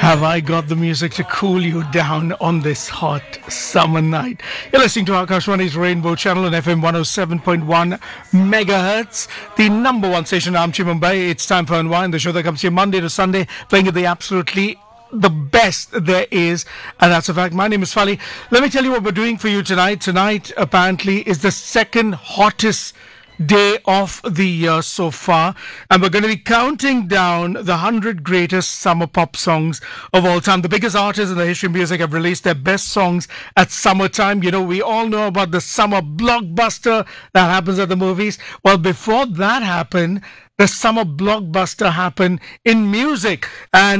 Have I got the music to cool you down on this hot summer night? You're listening to Akashwani's Rainbow Channel on FM 107.1 megahertz, the number one station in Amchi, Mumbai. It's time for Unwind, the show that comes to you Monday to Sunday, playing you the best there is, and that's a fact. My name is Fali. Let me tell you what we're doing for you tonight. Tonight, apparently, is the second hottest day of the year so far, and we're going to be counting down the 100 greatest summer pop songs of all time. The biggest artists in the history of music have released their best songs at summertime. You know, we all know about the summer blockbuster that happens at the movies. Well, before that happened, the summer blockbuster happened in music, and